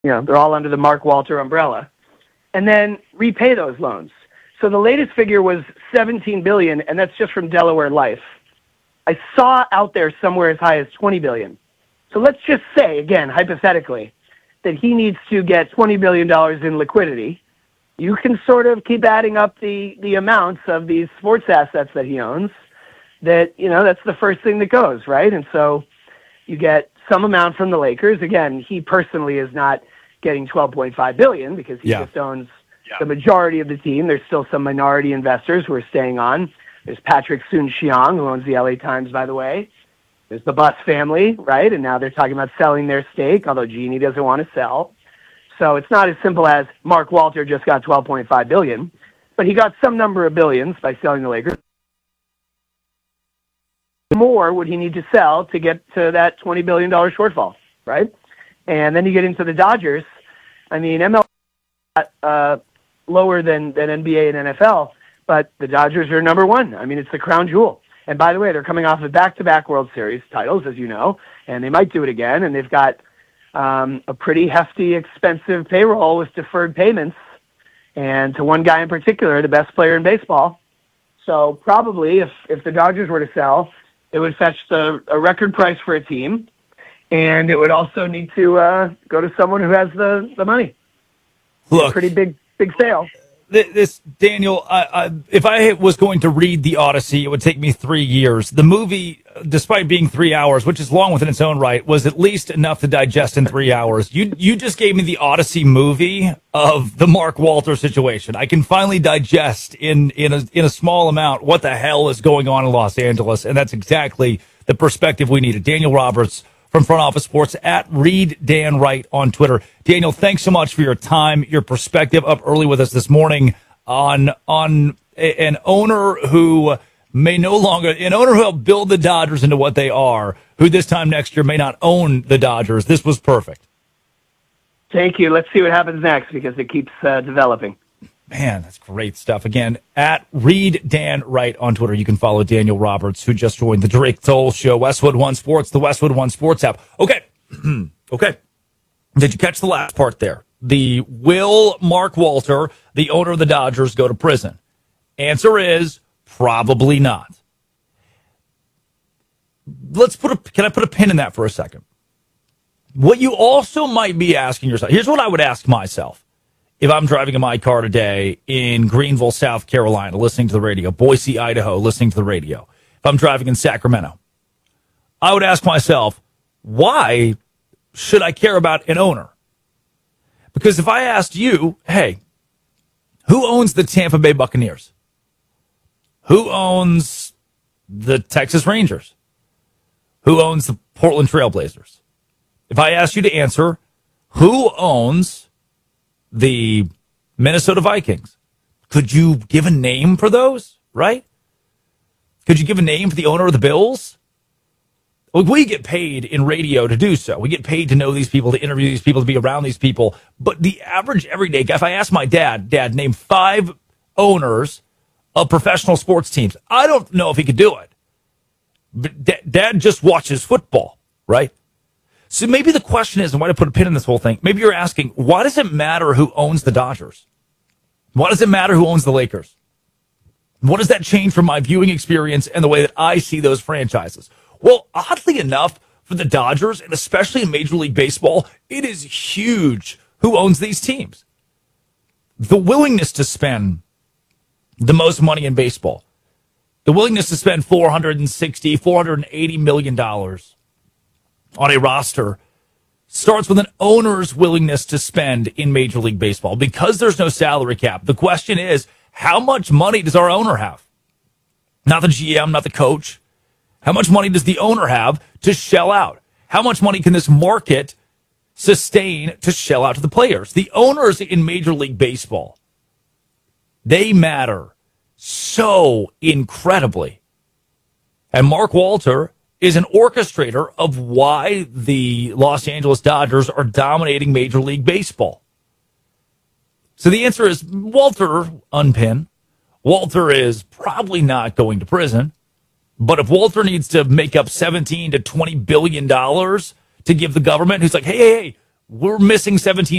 they're all under the Mark Walter umbrella, and then repay those loans. So the latest figure was $17 billion, and that's just from Delaware Life. I saw out there somewhere as high as $20 billion. So let's just say, again, hypothetically, that he needs to get $20 billion in liquidity. You can sort of keep adding up the amounts of these sports assets that he owns. That's the first thing that goes, right? And so you get some amount from the Lakers. Again, he personally is not getting $12.5 billion because he just owns the majority of the team. There's still some minority investors who are staying on. There's Patrick Soon-Shiong, who owns the LA Times, by the way. There's the Buss family, right? And now they're talking about selling their stake, although Jeannie doesn't want to sell. So it's not as simple as Mark Walter just got $12.5 billion, but he got some number of billions by selling the Lakers. More would he need to sell to get to that $20 billion shortfall, right? And then you get into the Dodgers. I mean, MLB lower than NBA and NFL, but the Dodgers are number one. I mean, it's the crown jewel. And by the way, they're coming off of back-to-back World Series titles, as you know, and they might do it again. And they've got a pretty hefty, expensive payroll with deferred payments, and to one guy in particular, the best player in baseball. So probably if the Dodgers were to sell, it would fetch a record price for a team, and it would also need to go to someone who has the money. Look, pretty big sale. This Daniel, if I was going to read the Odyssey, it would take me 3 years. The movie, despite being 3 hours, which is long within its own right, was at least enough to digest in 3 hours. You just gave me the Odyssey movie of the Mark Walter situation. I can finally digest in a small amount what the hell is going on in Los Angeles, and that's exactly the perspective we needed. Daniel Roberts from Front Office Sports at Read Dan Wright on Twitter. Daniel, thanks so much for your time, your perspective, up early with us this morning on an owner who who helped build the Dodgers into what they are, who this time next year may not own the Dodgers. This was perfect. Thank you. Let's see what happens next because it keeps developing. Man, that's great stuff. Again, at Read Dan Wright on Twitter. You can follow Daniel Roberts, who just joined the Drake Toll Show, Westwood One Sports, the Westwood One Sports app. Okay. Okay. Did you catch the last part there? Will Mark Walter, the owner of the Dodgers, go to prison? Answer is probably not. Can I put a pin in that for a second? What you also might be asking yourself, here's what I would ask myself. If I'm driving in my car today in Greenville, South Carolina, listening to the radio, Boise, Idaho, listening to the radio, if I'm driving in Sacramento, I would ask myself, why should I care about an owner? Because if I asked you, hey, who owns the Tampa Bay Buccaneers? Who owns the Texas Rangers? Who owns the Portland Trailblazers? If I asked you to answer, who owns the Minnesota Vikings, could you give a name for those, right? Could you give a name for the owner of the Bills? We get paid in radio to do so. We get paid to know these people, to interview these people, to be around these people. But the average everyday guy, if I ask my dad, name 5 owners of professional sports teams, I don't know if he could do it. But Dad just watches football, right? So maybe the question is, and why to put a pin in this whole thing, maybe you're asking, why does it matter who owns the Dodgers? Why does it matter who owns the Lakers? What does that change from my viewing experience and the way that I see those franchises? Well, oddly enough, for the Dodgers, and especially in Major League Baseball, it is huge who owns these teams. The willingness to spend the most money in baseball, the willingness to spend $460, $480 million on a roster starts with an owner's willingness to spend in Major League Baseball. Because there's no salary cap, the question is, how much money does our owner have? Not the GM, not the coach. How much money does the owner have to shell out? How much money can this market sustain to shell out to the players? The owners in Major League Baseball, they matter so incredibly. And Mark Walter is an orchestrator of why the Los Angeles Dodgers are dominating Major League Baseball. So the answer is Walter, unpin. Walter is probably not going to prison. But if Walter needs to make up $17 to $20 billion to give the government, who's like, hey, We're missing 17